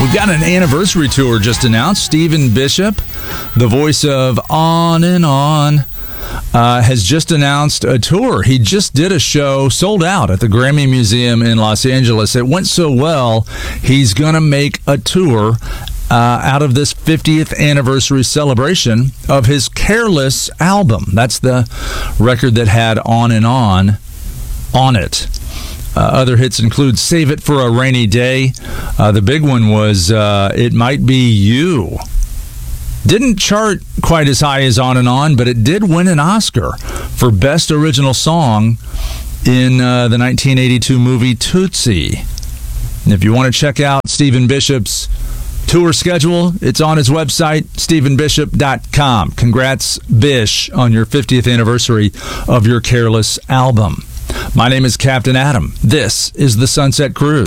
We've got an anniversary tour just announced. Stephen Bishop, the voice of On and On, has just announced a tour. He just did a show sold out at the Grammy Museum in Los Angeles. It went so well, he's going to make a tour out of this 50th anniversary celebration of his Careless album. That's the record that had On and on it. Other hits include Save It for a Rainy Day. The big one was It Might Be You. Didn't chart quite as high as On and On, but it did win an Oscar for Best Original Song in the 1982 movie Tootsie. And if you want to check out Stephen Bishop's tour schedule, it's on his website, stephenbishop.com. Congrats, Bish, on your 50th anniversary of your Careless album. My name is Captain Adam. This is the Sunset Cruise.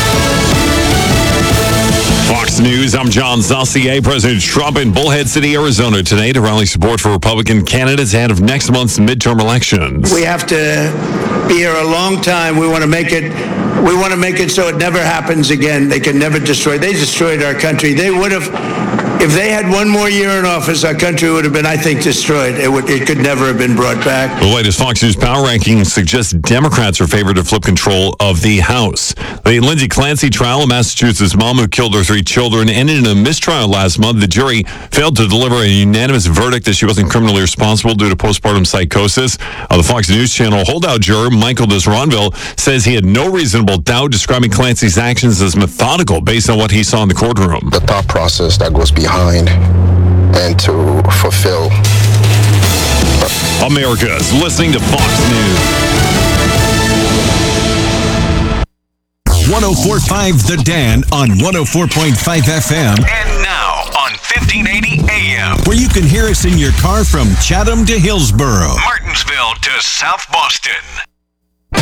Fox News, I'm John Saucier. President Trump in Bullhead City, Arizona today to rally support for Republican candidates ahead of next month's midterm elections. We have to be here a long time. We want to make it so it never happens again. They can never destroy. They destroyed our country. They would have, if they had one more year in office, our country would have been, I think, destroyed. It could never have been brought back. The latest Fox News power rankings suggest Democrats are favored to flip control of the House. The Lindsay Clancy trial, a Massachusetts mom who killed her 3 children, ended in a mistrial last month. The jury failed to deliver a unanimous verdict that she wasn't criminally responsible due to postpartum psychosis. The Fox News Channel holdout juror Michael Desronville says he had no reasonable doubt, describing Clancy's actions as methodical based on what he saw in the courtroom. The thought process that goes behind and to fulfill. America's listening to Fox News. 104.5 The Dan on 104.5 FM. And now on 1580 AM. Where you can hear us in your car from Chatham to Hillsboro, Martinsville to South Boston.